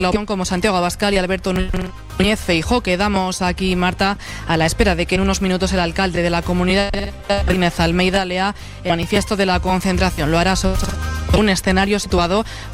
la opción como Santiago Abascal y Alberto Núñez Feijóo. Quedamos aquí, Marta, a la espera de que en unos minutos el alcalde de la comunidad, Inés Almeida, lea el manifiesto de la concentración. Lo hará sobre un escenario situado